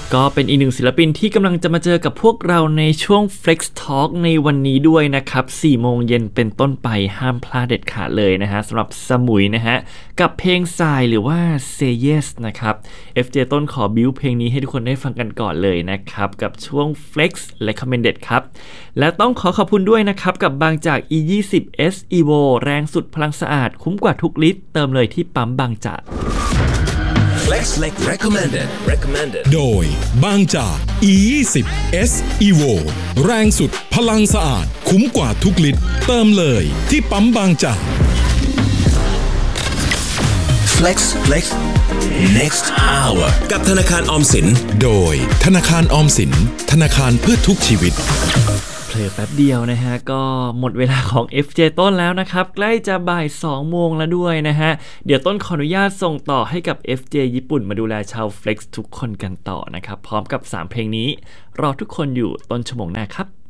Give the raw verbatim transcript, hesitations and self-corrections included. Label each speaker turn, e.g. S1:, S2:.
S1: ก็เป็นอีกหนึ่งศิลปินที่กำลังจะมาเจอกับพวกเราในช่วง Flex Talk ในวันนี้ด้วยนะครับสี่โมงเย็นเป็นต้นไปห้ามพลาดเด็ดขาดเลยนะฮะสำหรับสมุยนะฮะกับเพลงทรายหรือว่า Say Yes นะครับ เอฟ เจ ต้นขอบิ้วเพลงนี้ให้ทุกคนได้ฟังกันก่อนเลยนะครับกับช่วง Flex Recommended ครับและต้องขอขอบคุณด้วยนะครับกับบางจาก อี ยี่สิบ เอส Evo แรงสุดพลังสะอาดคุ้มกว่าทุกลิตรเติมเลยที่ปั๊มบางจาก
S2: Flex Recommended Recommended
S3: โดยบางจาก อี ยี่สิบ เอส Evo แรงสุดพลังสะอาดคุ้มกว่าทุกลิตรเติมเลยที่ปั๊มบางจาก
S2: Flex Flex Next Hour กับธนาคารออมสิน
S3: โดยธนาคารออมสินธนาคารเพื่อทุกชีวิต
S1: เพลอแป๊บเดียวนะฮะก็หมดเวลาของ เอฟ เจ ต้นแล้วนะครับใกล้จะบ่ายสองโมงแล้วด้วยนะฮะเดี๋ยวต้นขออนุญาตส่งต่อให้กับ เอฟ เจ ญี่ปุ่นมาดูแลชาว Flex ทุกคนกันต่อนะครับพร้อมกับสามเพลงนี้รอทุกคนอยู่ต้นชั่วโมงหน้าครับ